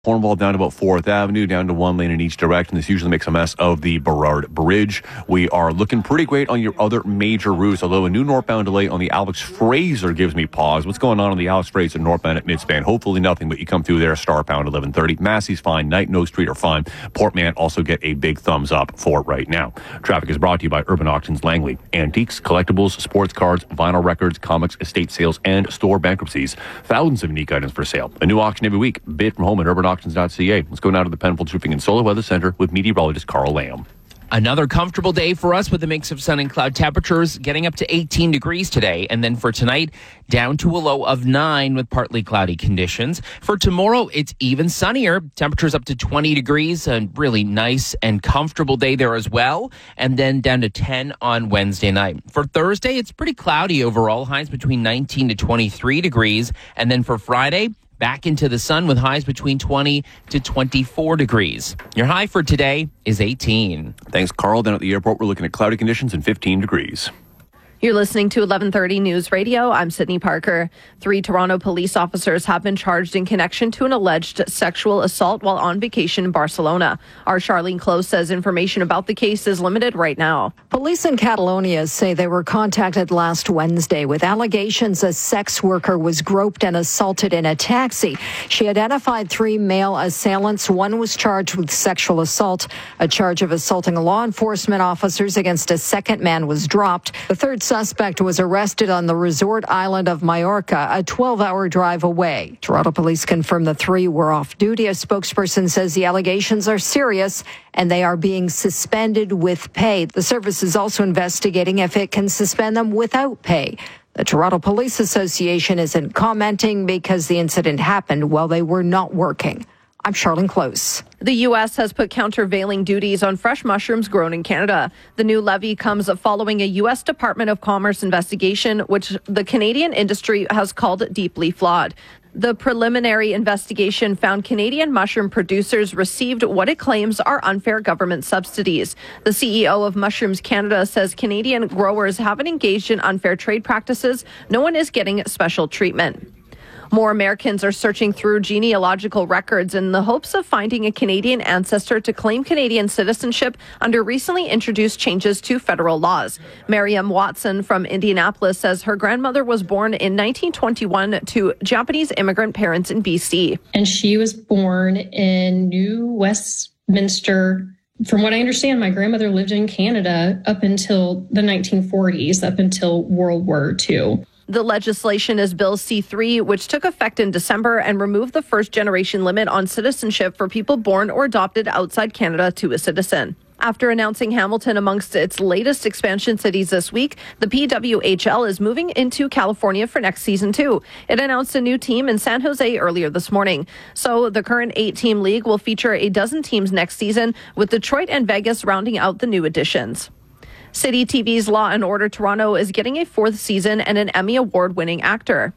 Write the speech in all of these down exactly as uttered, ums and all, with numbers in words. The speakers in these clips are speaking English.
Cornwall down to about fourth Avenue, down to one lane in each direction. This usually makes a mess of the Burrard Bridge. We are looking pretty great on your other major routes, although a new northbound delay on the Alex Fraser gives me pause. What's going on on the Alex Fraser northbound at Midspan? Hopefully nothing, but you come through there, star pound eleven thirty. Massey's fine. Knight and Oak Street are fine. Portman also get a big thumbs up for right now. Traffic is brought to you by Urban Auctions Langley. Antiques, collectibles, sports cards, vinyl records, comics, estate sales, and store bankruptcies. Thousands of unique items for sale. A new auction every week. Bid from home at urban auctions dot c a. Let's go now to the Penfolds Roofing and Solar Weather Center with meteorologist Carl Lamb. Another comfortable day for us with a mix of sun and cloud temperatures, getting up to eighteen degrees today. And then for tonight, down to a low of nine with partly cloudy conditions. For tomorrow, it's even sunnier. Temperatures up to twenty degrees. A really nice and comfortable day there as well. And then down to ten on Wednesday night. For Thursday, it's pretty cloudy overall. Highs between nineteen to twenty-three degrees. And then for Friday, back into the sun with highs between twenty to twenty-four degrees. Your high for today is eighteen. Thanks, Carl. Down at the airport, we're looking at cloudy conditions and fifteen degrees. You're listening to eleven thirty News Radio. I'm Sydney Parker. Three Toronto police officers have been charged in connection to an alleged sexual assault while on vacation in Barcelona. Our Charlene Close says information about the case is limited right now. Police in Catalonia say they were contacted last Wednesday with allegations a sex worker was groped and assaulted in a taxi. She identified three male assailants. One was charged with sexual assault. A charge of assaulting law enforcement officers against a second man was dropped. The third suspect was arrested on the resort island of Mallorca, a twelve-hour drive away. Toronto police confirmed the three were off duty. A spokesperson says the allegations are serious and they are being suspended with pay. The service is also investigating if it can suspend them without pay. The Toronto Police Association isn't commenting because the incident happened while they were not working. I'm Charlene Close. The U S has put countervailing duties on fresh mushrooms grown in Canada. The new levy comes following a U S Department of Commerce investigation, which the Canadian industry has called deeply flawed. The preliminary investigation found Canadian mushroom producers received what it claims are unfair government subsidies. The C E O of Mushrooms Canada says Canadian growers haven't engaged in unfair trade practices. No one is getting special treatment. More Americans are searching through genealogical records in the hopes of finding a Canadian ancestor to claim Canadian citizenship under recently introduced changes to federal laws. Miriam Watson from Indianapolis says her grandmother was born in nineteen twenty-one to Japanese immigrant parents in B C. And she was born in New Westminster. From what I understand, my grandmother lived in Canada up until the nineteen forties, up until World War Two. The legislation is Bill C three, which took effect in December and removed the first-generation limit on citizenship for people born or adopted outside Canada to a citizen. After announcing Hamilton amongst its latest expansion cities this week, the P W H L is moving into California for next season too. It announced a new team in San Jose earlier this morning. So the current eight-team league will feature a dozen teams next season, with Detroit and Vegas rounding out the new additions. City T V's Law and Order Toronto is getting a fourth season and an Emmy Award-winning actor.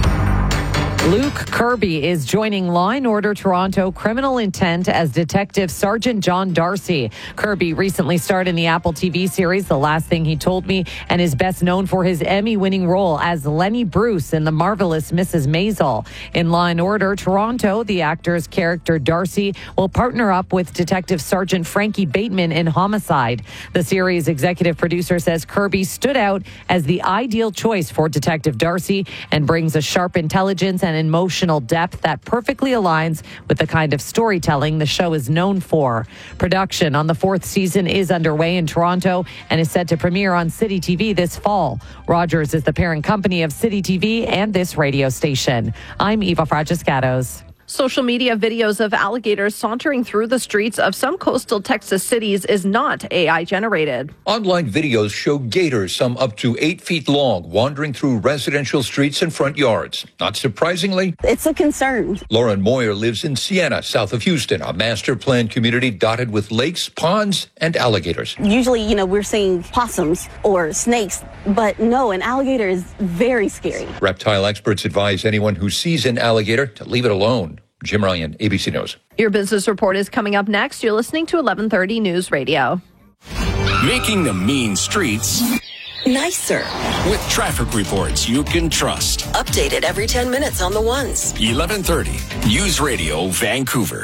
Luke Kirby is joining Law and Order Toronto Criminal Intent as Detective Sergeant John Darcy. Kirby recently starred in the Apple T V series The Last Thing He Told Me and is best known for his Emmy-winning role as Lenny Bruce in The Marvelous Missus Maisel. In Law and Order Toronto, the actor's character Darcy will partner up with Detective Sergeant Frankie Bateman in Homicide. The series' executive producer says Kirby stood out as the ideal choice for Detective Darcy and brings a sharp intelligence and emotional depth that perfectly aligns with the kind of storytelling the show is known for. Production on the fourth season is underway in Toronto and is set to premiere on City T V this fall. Rogers is the parent company of City T V and this radio station. I'm Eva Fragiscatos. Social media videos of alligators sauntering through the streets of some coastal Texas cities is not A I generated. Online videos show gators, some up to eight feet long, wandering through residential streets and front yards. Not surprisingly, it's a concern. Lauren Moyer lives in Siena, south of Houston, a master planned community dotted with lakes, ponds, and alligators. Usually, you know, we're seeing possums or snakes, but no, an alligator is very scary. Reptile experts advise anyone who sees an alligator to leave it alone. Jim Ryan, A B C News. Your business report is coming up next. You're listening to eleven thirty News Radio. Making the mean streets nicer. With traffic reports you can trust. Updated every ten minutes on the ones. eleven thirty, News Radio Vancouver.